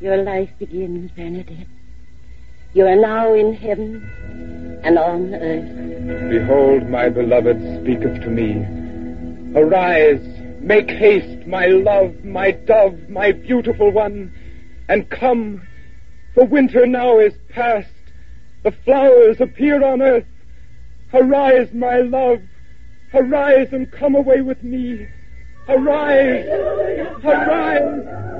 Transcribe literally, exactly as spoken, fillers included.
Your life begins, Bernadette. You are now in heaven and on earth. Behold, my beloved speaketh to me. Arise, make haste, my love, my dove, my beautiful one, and come. The winter now is past. The flowers appear on earth. Arise, my love. Arise and come away with me. Arise. Arise.